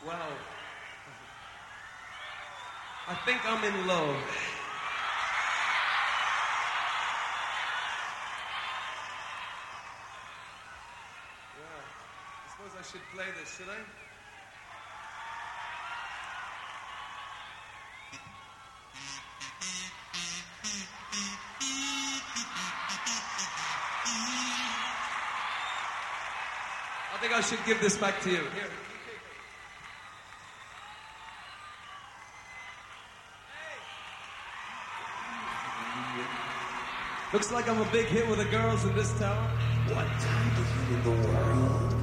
Well, I think I'm in love. Yeah, I suppose I should play this, should I? I think I should give this back to you. Here. Looks like I'm a big hit with the girls in this town. What time is it in the world?